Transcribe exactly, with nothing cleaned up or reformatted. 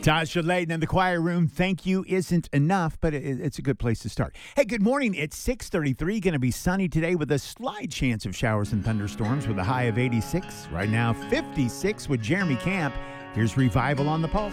Tasha Layton in the choir room. Thank you isn't enough, but it, it's a good place to start. Hey, good morning. It's six thirty-three. Going to be sunny today with a slight chance of showers and thunderstorms with a high of eighty-six. Right now, fifty-six with Jeremy Camp. Here's Revival on the Pulse.